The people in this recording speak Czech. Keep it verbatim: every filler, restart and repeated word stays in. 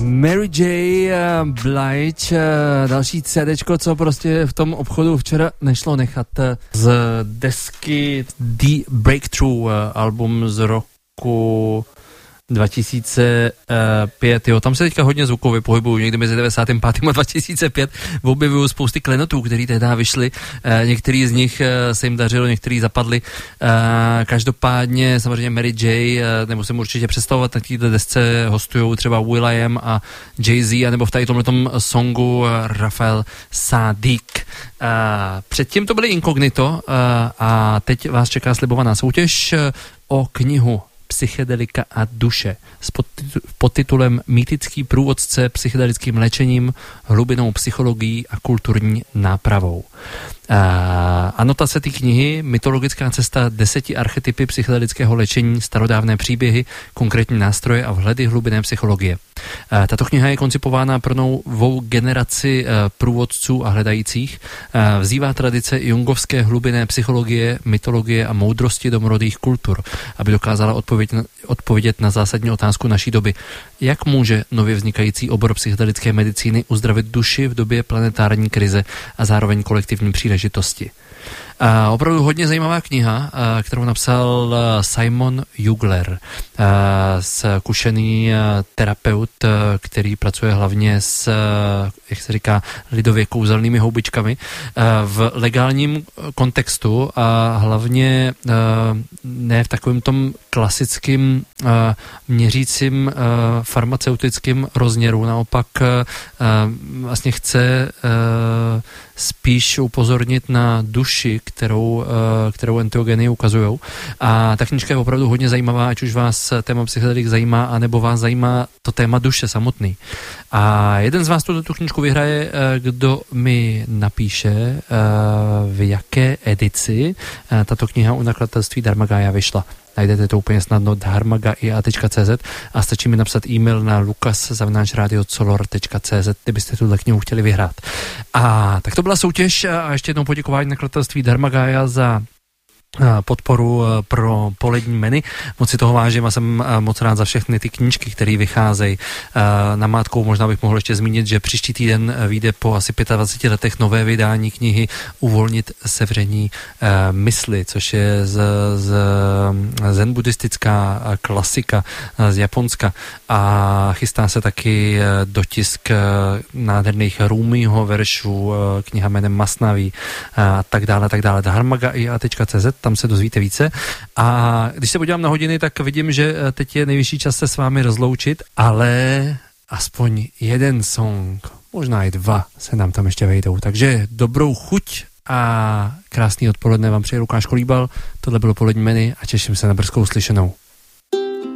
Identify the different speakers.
Speaker 1: Mary J. Blige, další CDčko, co prostě v tom obchodu včera nešlo nechat, z desky The Breakthrough, album z roku dva tisíce pět, jo, tam se teďka hodně zvukově pohybuju, někdy mezi devadesátým pátým a dva tisíce pět objevuju spousty klenotů, který tehdy vyšly, e, některý z nich e, se jim dařilo, některý zapadli, e, každopádně samozřejmě Mary J, e, nemusím určitě představovat, na této desce hostujou třeba will.i.am a Jay-Z, anebo v tady tomhletom songu e, Rafael Sadiq. E, předtím to byly Inkognito e, a teď vás čeká slibovaná soutěž e, o knihu Psychedelika a duše s podtitulem Mýtický průvodce psychedelickým léčením, hlubinou psychologií a kulturní nápravou. A anotace té knihy Mytologická cesta deseti archetypy psychedelického léčení, starodávné příběhy, konkrétní nástroje a vhledy hlubinné psychologie. A tato kniha je koncipována pro novou generaci průvodců a hledajících. A vzývá tradice jungovské hlubinné psychologie, mytologie a moudrosti domorodých kultur, aby dokázala odpovědět na, odpovědět na zásadní otázku naší doby. Jak může nově vznikající obor psychedelické medicíny uzdravit duši v době planetární krize a zároveň kolektivní příležitosti? A opravdu hodně zajímavá kniha, a, kterou napsal a, Simon Jugler, a, zkušený a, terapeut, a, který pracuje hlavně s, a, jak se říká, lidově kouzelnými houbičkami a, v legálním kontextu a hlavně a, ne v takovém tom klasickým a, měřícím a, farmaceutickým rozměru. Naopak a, vlastně chce a, spíš upozornit na duši, kterou, kterou enteogeny ukazujou. A ta knížka je opravdu hodně zajímavá, ať už vás téma psychedelik zajímá, anebo vás zajímá to téma duše samotný. A jeden z vás tu, tu knížku vyhraje, kdo mi napíše, v jaké edici tato kniha u nakladatelství Dharmagaya vyšla. Najdete to úplně snadno dharmagaya tečka cé zet a stačí mi napsat e-mail na lukas zavináč radio color tečka cé zet, kdybyste tuhle knihu chtěli vyhrát. A tak to byla soutěž a ještě jednou poděkování nakladatelství Dharmagaya za podporu pro polední menu. Moc si toho vážím a jsem moc rád za všechny ty knížky, které vycházejí. Namátkou možná bych mohl ještě zmínit, že příští týden vyjde po asi dvaceti pěti letech nové vydání knihy Uvolnit sevření mysli, což je z, z zen buddhistická klasika z Japonska a chystá se taky dotisk nádherných Rúmiho veršů, kniha jménem Masnaví a tak dále, tak dále. dharmagaya tečka cé zet, tam se dozvíte více. A když se podívám na hodiny, tak vidím, že teď je nejvyšší čas se s vámi rozloučit, ale aspoň jeden song, možná i dva se nám tam ještě vejdou. Takže dobrou chuť a krásný odpoledne vám přeje Lukáš Kolíbal. Tohle bylo polední menu a těším se na brzkou slyšenou.